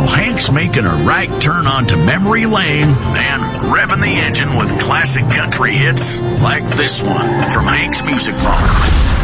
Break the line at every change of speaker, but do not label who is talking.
Hank's making a right turn onto memory lane and revving the engine with classic country hits like this one from Hank's Music Vault.